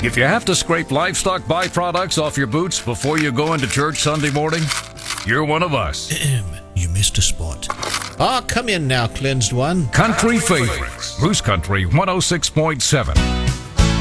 If you have to scrape livestock byproducts off your boots before you go into church Sunday morning, you're one of us. You missed a spot. Come in now, cleansed one. Country Favorites, Moose Country 106.7.